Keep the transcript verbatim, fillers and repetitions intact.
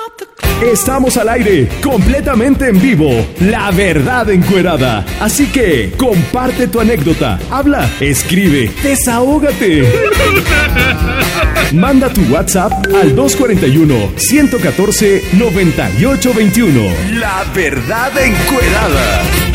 Estamos al aire, completamente en vivo, La Verdad Encuerada. Así que, comparte tu anécdota, habla, escribe, desahógate. Manda tu WhatsApp al dos cuatro uno, uno uno cuatro, nueve ocho dos uno. La Verdad Encuerada.